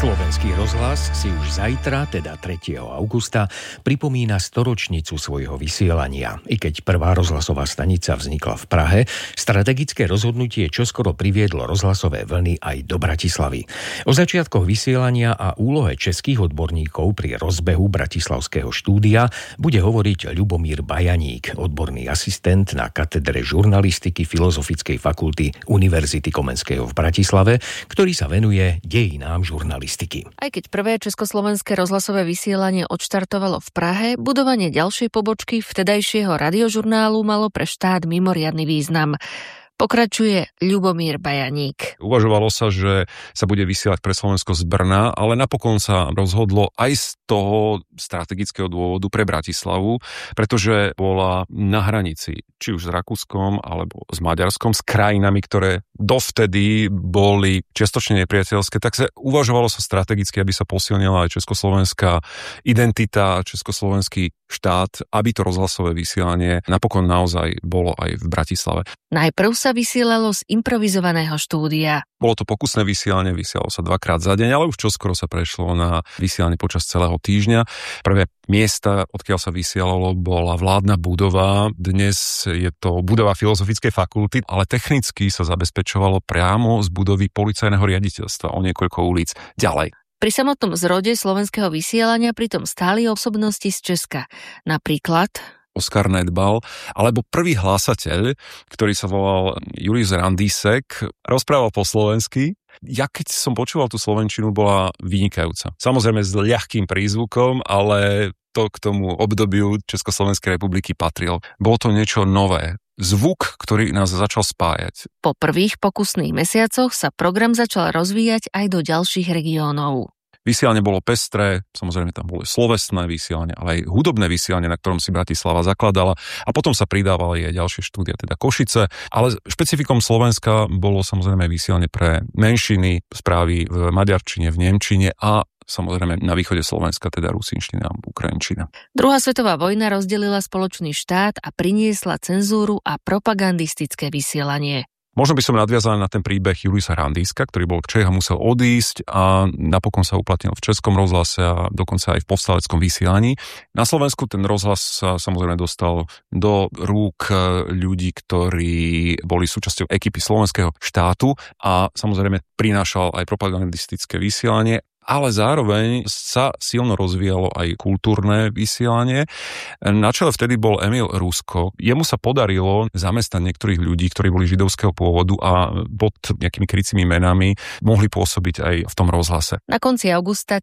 Slovenský rozhlas si už zajtra, teda 3. augusta, pripomína storočnicu svojho vysielania. I keď prvá rozhlasová stanica vznikla v Prahe, strategické rozhodnutie čoskoro priviedlo rozhlasové vlny aj do Bratislavy. O začiatkoch vysielania a úlohe českých odborníkov pri rozbehu bratislavského štúdia bude hovoriť Ľubomír Bajaník, odborný asistent na katedre žurnalistiky Filozofickej fakulty Univerzity Komenského v Bratislave, ktorý sa venuje dejinám žurnalistiky. Aj keď prvé československé rozhlasové vysielanie odštartovalo v Prahe, budovanie ďalšej pobočky vtedajšieho radiožurnálu malo pre štát mimoriadny význam. Pokračuje Ľubomír Bajaník. Uvažovalo sa, že sa bude vysielať pre Slovensko z Brna, ale napokon sa rozhodlo aj z toho strategického dôvodu pre Bratislavu, pretože bola na hranici, či už s Rakúskom alebo s Maďarskom, s krajinami, ktoré dovtedy boli čiastočne nepriateľské, tak sa uvažovalo sa strategicky, aby sa posilnila aj československá identita, československý štát, aby to rozhlasové vysielanie napokon naozaj bolo aj v Bratislave. Najprv sa vysielalo z improvizovaného štúdia. Bolo to pokusné vysielanie, vysielalo sa 2-krát za deň, ale už čoskoro sa prešlo na vysielanie počas celého týždňa. Prvé miesta, odkiaľ sa vysielalo, bola vládna budova. Dnes je to budova Filozofickej fakulty, ale technicky sa zabezpečovalo priamo z budovy policajného riaditeľstva o niekoľko ulic ďalej. Pri samotnom zrode slovenského vysielania pritom stáli osobnosti z Česka. Napríklad Oskar Nedbal, alebo prvý hlásateľ, ktorý sa volal Julius Randísek, rozprával po slovensky. Ja keď som počúval tú slovenčinu, bola vynikajúca. Samozrejme s ľahkým prízvukom, ale to k tomu obdobiu Československej republiky patril. Bolo to niečo nové. Zvuk, ktorý nás začal spájať. Po prvých pokusných mesiacoch sa program začal rozvíjať aj do ďalších regiónov. Vysielanie bolo pestré, samozrejme tam bolo vysielanie, ale aj hudobné vysielanie, na ktorom si Bratislava zakladala, a potom sa pridávali aj ďalšie štúdia, teda Košice, ale špecifikom Slovenska bolo samozrejme vysielanie pre menšiny, správy v maďarčine, v nemčine a samozrejme na východe Slovenska, teda rusínština a ukrajinčina. Druhá svetová vojna rozdelila spoločný štát a priniesla cenzúru a propagandistické vysielanie. Možno by som nadviazal na ten príbeh Juliusa Randíska, ktorý bol Čech a musel odísť a napokon sa uplatnil v Českom rozhlase a dokonca aj v povstaleckom vysielaní. Na Slovensku ten rozhlas sa samozrejme dostal do rúk ľudí, ktorí boli súčasťou ekipy slovenského štátu a samozrejme prinášal aj propagandistické vysielanie, ale zároveň sa silno rozvíjalo aj kultúrne vysielanie. Na čele vtedy bol Emil Rusko. Jemu sa podarilo zamestnať niektorých ľudí, ktorí boli židovského pôvodu a pod nejakými krycími menami mohli pôsobiť aj v tom rozhlase. Na konci augusta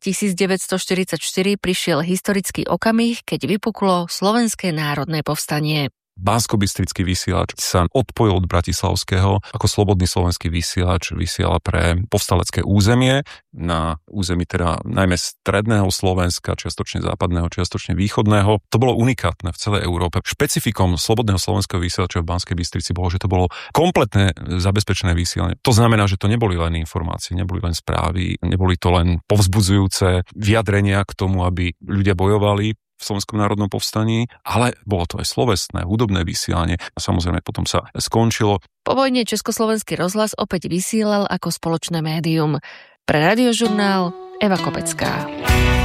1944 prišiel historický okamih, keď vypuklo Slovenské národné povstanie. Banskobystrický vysielač sa odpojil od bratislavského, ako slobodný slovenský vysielač vysiela pre povstalecké územie, na území teda najmä stredného Slovenska, čiastočne západného, čiastočne východného. To bolo unikátne v celej Európe. Špecifikom slobodného slovenského vysielača v Banskej Bystrici bolo, že to bolo kompletné zabezpečené vysielanie. To znamená, že to neboli len informácie, neboli len správy, neboli to len povzbudzujúce vyjadrenia k tomu, aby ľudia bojovali v Slovenskom národnom povstaní, ale bolo to aj slovesné, hudobné vysielanie a samozrejme potom sa skončilo. Po vojne Československý rozhlas opäť vysielal ako spoločné médium. Pre radiožurnál Eva Kopecká.